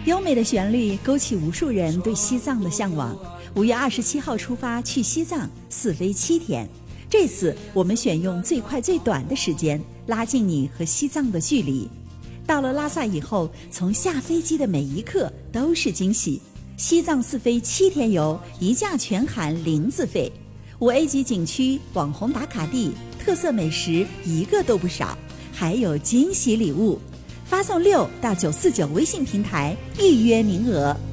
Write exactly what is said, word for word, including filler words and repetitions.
优美的旋律勾起无数人对西藏的向往。五月二十七号出发去西藏，四飞七天。这次我们选用最快最短的时间，拉近你和西藏的距离。到了拉萨以后，从下飞机的每一刻都是惊喜。西藏四飞七天游，一价全含零自费。五 A 级景区、网红打卡地、特色美食一个都不少，还有惊喜礼物。发送六到九四九微信平台预约名额。